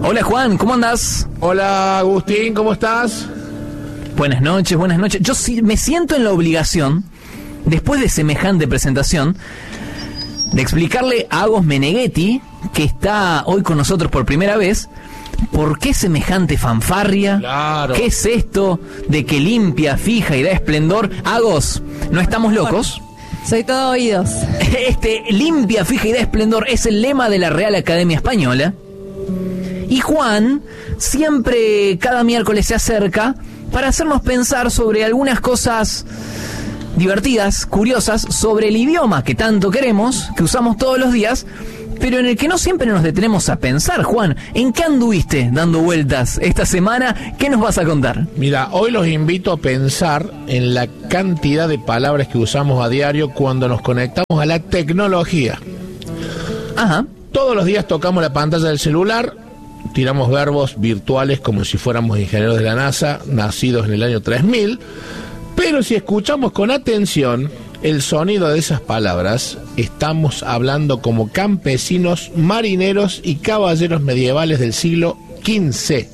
Hola Juan, ¿cómo andás? Hola Agustín, ¿cómo estás? Buenas noches, buenas noches. Yo sí me siento en la obligación, después de semejante presentación, de explicarle a Agos Meneghetti, que está hoy con nosotros por primera vez, por qué semejante fanfarria. Claro. ¿Qué es esto de que limpia, fija y da esplendor? Agos, no estamos locos. Soy todo oídos. Limpia, fija y da esplendor es el lema de la Real Academia Española. Y Juan siempre, cada miércoles se acerca para hacernos pensar sobre algunas cosas divertidas, curiosas, sobre el idioma que tanto queremos, que usamos todos los días, pero en el que no siempre nos detenemos a pensar. Juan, ¿en qué anduviste dando vueltas esta semana? ¿Qué nos vas a contar? Mira, hoy los invito a pensar en la cantidad de palabras que usamos a diario cuando nos conectamos a la tecnología. Ajá. Todos los días tocamos la pantalla del celular, tiramos verbos virtuales como si fuéramos ingenieros de la NASA, nacidos en el año 3000, pero si escuchamos con atención el sonido de esas palabras, estamos hablando como campesinos, marineros y caballeros medievales del siglo XV.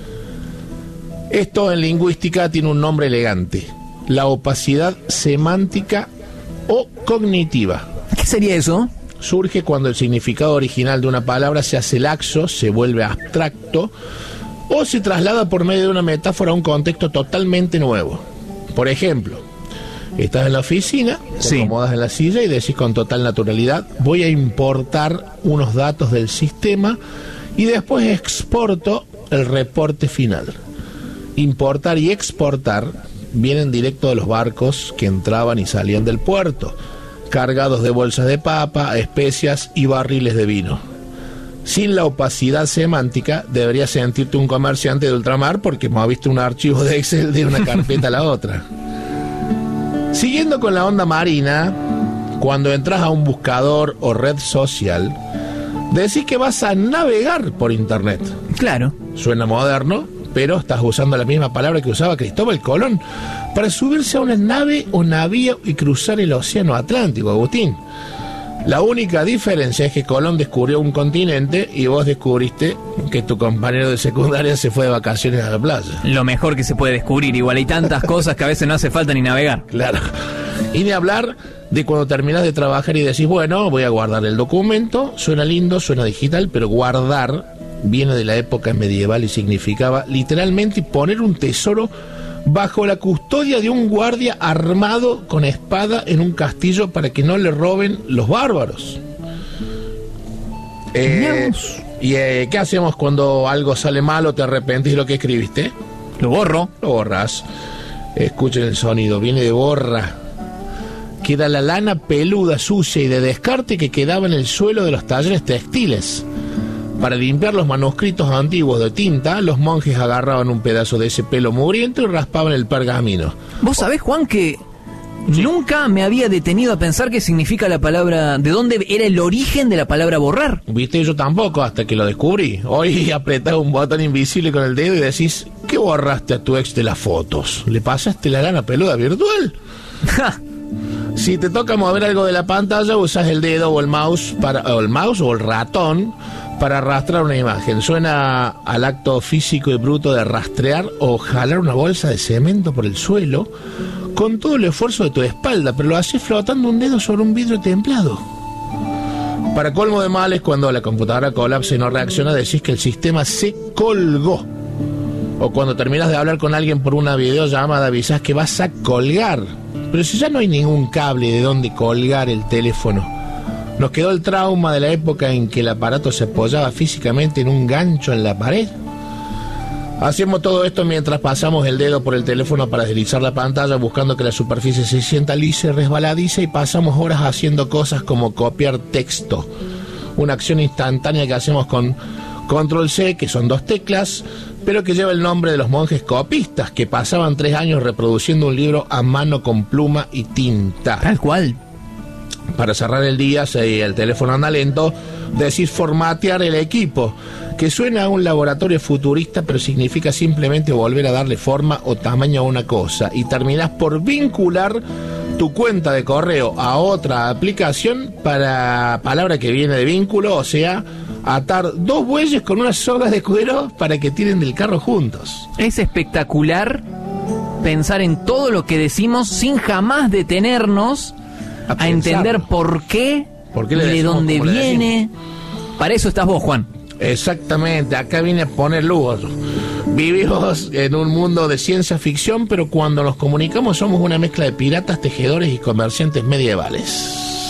Esto en lingüística tiene un nombre elegante: la opacidad semántica o cognitiva. ¿Qué sería eso? Surge cuando el significado original de una palabra se hace laxo, se vuelve abstracto o se traslada por medio de una metáfora a un contexto totalmente nuevo. Por ejemplo, estás en la oficina, te acomodas en la silla y decís con total naturalidad: voy a importar unos datos del sistema y después exporto el reporte final. Importar y exportar vienen directo de los barcos que entraban y salían del puerto, cargados de bolsas de papa, especias y barriles de vino. Sin la opacidad semántica, deberías sentirte un comerciante de ultramar porque moviste un archivo de Excel de una carpeta a la otra. Siguiendo con la onda marina, cuando entras a un buscador o red social, decís que vas a navegar por internet. Claro. Suena moderno, pero estás usando la misma palabra que usaba Cristóbal Colón para subirse a una nave o navío y cruzar el océano Atlántico, Agustín. La única diferencia es que Colón descubrió un continente y vos descubriste que tu compañero de secundaria se fue de vacaciones a la playa. Lo mejor que se puede descubrir, igual hay tantas cosas que a veces no hace falta ni navegar. Claro. Y ni hablar de cuando terminás de trabajar y decís: bueno, voy a guardar el documento. Suena lindo, suena digital, pero guardar viene de la época medieval y significaba literalmente poner un tesoro bajo la custodia de un guardia armado con espada en un castillo para que no le roben los bárbaros. ¿Qué hacemos cuando algo sale mal o te arrepentís de lo que escribiste? Lo borro. Lo borras. Escuchen el sonido, viene de borra. Queda la lana peluda, sucia y de descarte que quedaba en el suelo de los talleres textiles. Para limpiar los manuscritos antiguos de tinta, los monjes agarraban un pedazo de ese pelo mugriento y raspaban el pergamino. ¿Vos sabés, Juan, que nunca me había detenido a pensar qué significa la palabra, de dónde era el origen de la palabra borrar? Viste, yo tampoco, hasta que lo descubrí. Hoy apretás un botón invisible con el dedo y decís: ¿qué borraste a tu ex de las fotos? ¿Le pasaste la lana peluda virtual? Si te toca mover algo de la pantalla, usas el dedo o el mouse o el ratón para arrastrar una imagen. Suena al acto físico y bruto de rastrear o jalar una bolsa de cemento por el suelo con todo el esfuerzo de tu espalda, pero lo haces flotando un dedo sobre un vidrio templado. Para colmo de males, cuando la computadora colapsa y no reacciona, decís que el sistema se colgó. O cuando terminas de hablar con alguien por una videollamada, avisás que vas a colgar. Pero si ya no hay ningún cable de donde colgar el teléfono, nos quedó el trauma de la época en que el aparato se apoyaba físicamente en un gancho en la pared. Hacemos todo esto mientras pasamos el dedo por el teléfono para deslizar la pantalla, buscando que la superficie se sienta lisa y resbaladiza, y pasamos horas haciendo cosas como copiar texto, una acción instantánea que hacemos con Control C, que son 2 teclas, pero que lleva el nombre de los monjes copistas, que pasaban 3 años reproduciendo un libro a mano con pluma y tinta. Tal cual. Para cerrar el día, si el teléfono anda lento, decís formatear el equipo, que suena a un laboratorio futurista, pero significa simplemente volver a darle forma o tamaño a una cosa, y terminás por vincular tu cuenta de correo a otra aplicación para palabra que viene de vínculo, o sea, atar 2 bueyes con unas sogas de cuero para que tiren del carro juntos. Es espectacular pensar en todo lo que decimos sin jamás detenernos a entender por qué de dónde viene. Para eso estás vos, Juan. Exactamente, acá vine a poner luz. Vivimos en un mundo de ciencia ficción, pero cuando nos comunicamos somos una mezcla de piratas, tejedores y comerciantes medievales.